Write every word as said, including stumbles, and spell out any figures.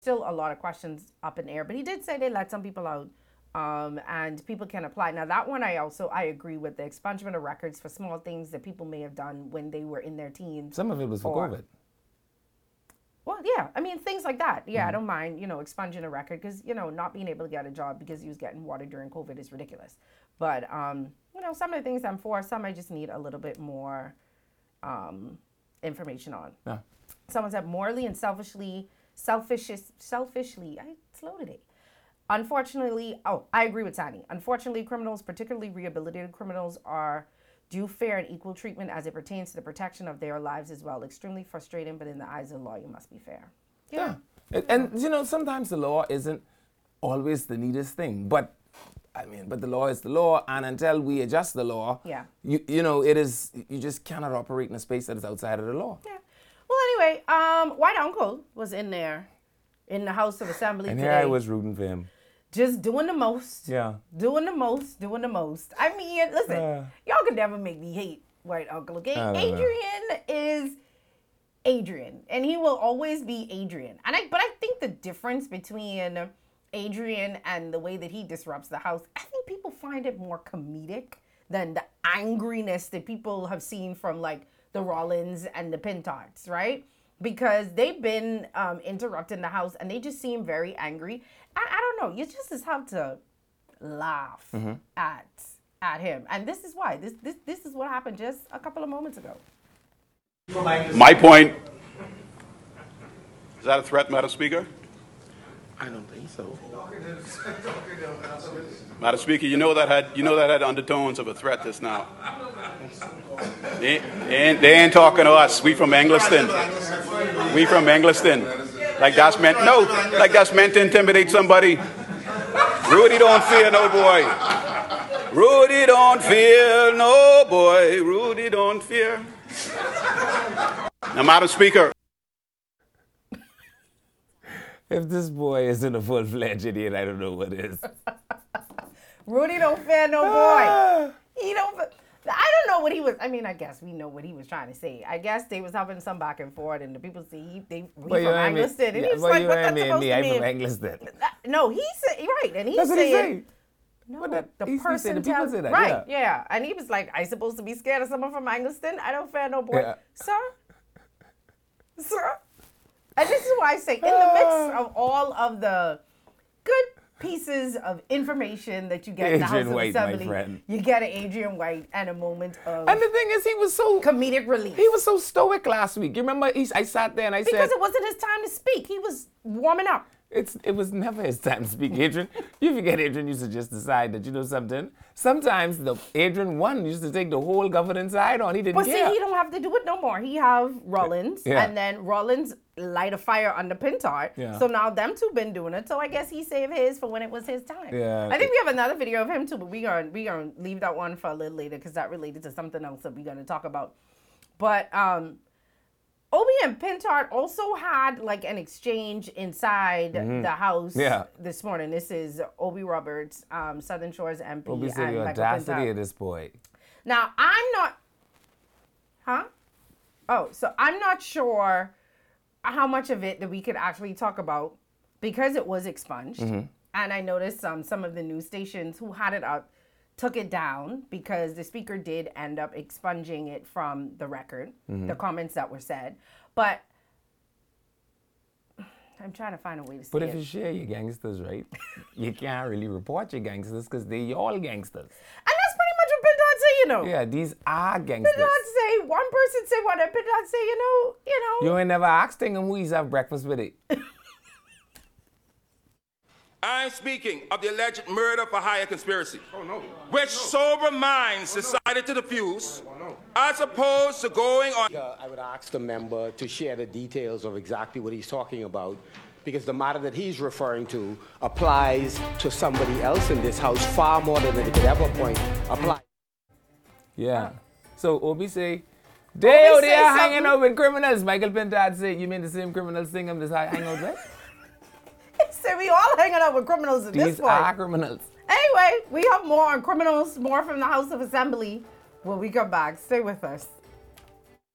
Still a lot of questions up in the air, but he did say they let some people out, um, and people can apply. Now that one, I also I agree with the expungement of records for small things that people may have done when they were in their teens. Some of it was for or, COVID. Well, yeah, I mean things like that. Yeah, mm-hmm. I don't mind, you know, expunging a record because you know not being able to get a job because he was getting water during COVID is ridiculous. But um, you know, some of the things I'm for, some I just need a little bit more um, information on. Yeah. Someone said morally and selfishly. Selfish, selfishly, I slow today. Unfortunately, oh, I agree with Sani. Unfortunately, criminals, particularly rehabilitated criminals, are due fair and equal treatment as it pertains to the protection of their lives as well. Extremely frustrating, but in the eyes of the law, you must be fair. Yeah. yeah. And, and, you know, sometimes the law isn't always the neatest thing, but, I mean, but the law is the law, and until we adjust the law, yeah. you, you know, it is, you just cannot operate in a space that is outside of the law. Yeah. Well, anyway, um, White Uncle was in there in the House of Assembly and today. And here I was rooting for him. Just doing the most. Yeah. Doing the most, doing the most. I mean, listen, uh, y'all could never make me hate White Uncle, okay? Adrian know. is Adrian, and he will always be Adrian. And I, But I think the difference between Adrian and the way that he disrupts the House, I think people find it more comedic than the angriness that people have seen from, like, the Rollins and the Pintards, right? Because they've been um, interrupting the House and they just seem very angry. I, I don't know. You just have to laugh mm-hmm. at at him. And this is why. This, this, this is what happened just a couple of moments ago. My point. Is that a threat, Madam Speaker? I don't think so. Madam Speaker, you know that had you know that had undertones of a threat just now. They, they, ain't, they ain't talking to us. We from Engliston. We from Engliston. Like that's meant no. Like that's meant to intimidate somebody. Rudy don't fear no boy. Rudy don't fear no boy. Rudy don't fear. Now, Madam Speaker. If this boy isn't a full-fledged idiot, I don't know what is. Rudy don't fear no boy. He don't. I don't know what he was. I mean, I guess we know what he was trying to say. I guess they was having some back and forth, and the people say he they he from Engliston, and yeah, he was like, "What that's me supposed me, to I'm mean?" from Engliston. No, he said right, and he that's said, what he said. "No, that, the he, person he said, tells that, right, yeah. yeah." And he was like, "I supposed to be scared of someone from Engliston? I don't fear no boy, yeah. sir, sir." And this is why I say, in the midst of all of the good pieces of information that you get in the House of White, Assembly, you get an Adrian White and a moment of and the thing is, he was so comedic relief. He was so stoic last week. You remember? He, I sat there and I because said, because it wasn't his time to speak. He was warming up. It's it was never his time to speak, Adrian. You forget Adrian used to just decide that you know something. Sometimes the Adrian one used to take the whole governance side on. He didn't but care. But see, he don't have to do it no more. He have Rollins, yeah. and then Rollins light a fire on the Pintard. Yeah. So now them two been doing it. So I guess he saved his for when it was his time. Yeah. I think we have another video of him too, but we gonna we gonna leave that one for a little later because that related to something else that we're gonna talk about. But um. Obi and Pintard also had like an exchange inside mm-hmm. the house yeah. this morning. This is Obi Roberts, um, Southern Shores M P. Obi said and the Michael audacity Pintard. of this boy. Now, I'm not... Huh? Oh, so I'm not sure how much of it that we could actually talk about because it was expunged. Mm-hmm. And I noticed um, some of the news stations who had it up took it down because the speaker did end up expunging it from the record, mm-hmm. the comments that were said. But I'm trying to find a way to say But it. if you share your gangsters, right, you can't really report your gangsters because they all gangsters. And that's pretty much what Pintard say, you know. Yeah, these are gangsters. Pintard say, one person say one, and Pintard say, you know, you know. You ain't never asked them who he's have breakfast with it. I'm speaking of the alleged murder for hire conspiracy, oh, no. which no. sober minds oh, decided to diffuse, oh, no. as opposed to going on. Uh, I would ask the member to share the details of exactly what he's talking about, because the matter that he's referring to applies to somebody else in this house far more than it could ever point apply. Yeah. So Obi say, they out there hanging out with criminals. Michael Pintard say, you mean the same criminals thing I'm just hang out with? So we all hanging out with criminals at These this point. are criminals. Anyway, we have more on criminals, more from the House of Assembly when we come back. Stay with us.